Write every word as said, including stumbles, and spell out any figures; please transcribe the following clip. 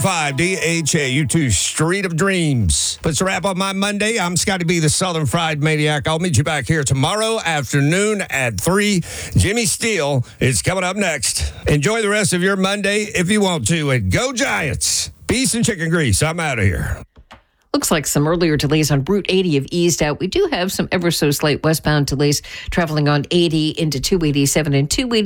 five D H A, you two Street of Dreams. Puts a wrap on my Monday. I'm Scotty B, the Southern Fried Maniac. I'll meet you back here tomorrow afternoon at three. Jimmy Steele is coming up next. Enjoy the rest of your Monday if you want to. And go Giants. Peace and chicken grease. I'm out of here. Looks like some earlier delays on Route eighty have eased out. We do have some ever so slight westbound delays traveling on eighty into two eighty-seven and two eighty.